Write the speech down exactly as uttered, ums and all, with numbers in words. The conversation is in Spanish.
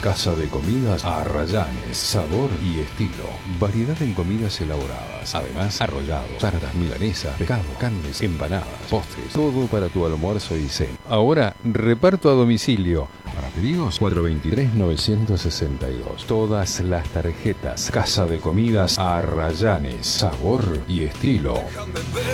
Casa de Comidas Arrayanes, sabor y estilo. Variedad en comidas elaboradas. Además, arrollados, tartas milanesas, pescado, carnes, empanadas, postres. Todo para tu almuerzo y cena. Ahora, reparto a domicilio. Para pedidos, cuatro dos tres, nueve seis dos. Todas las tarjetas. Casa de Comidas Arrayanes, sabor y estilo.